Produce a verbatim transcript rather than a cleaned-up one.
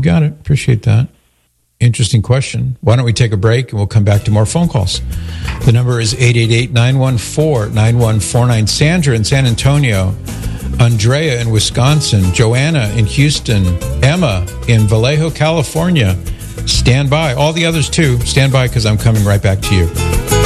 got it. Appreciate that. Interesting question. Why don't we take a break and we'll come back to more phone calls. The number is eight eight eight, nine one four, nine one four nine. Sandra in San Antonio, Andrea in Wisconsin, Joanna in Houston, Emma in Vallejo, California. Stand by. All the others too. Stand by because I'm coming right back to you.